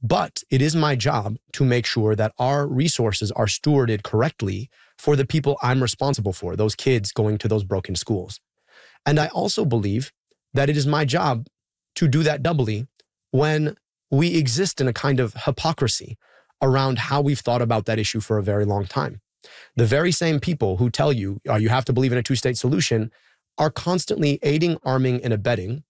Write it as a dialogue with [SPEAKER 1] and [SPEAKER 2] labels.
[SPEAKER 1] But it is my job to make sure that our resources are stewarded correctly for the people I'm responsible for, those kids going to those broken schools. And I also believe that it is my job to do that doubly when we exist in a kind of hypocrisy around how we've thought about that issue for a very long time. The very same people who tell you, you have to believe in a two-state solution are constantly aiding, arming, and abetting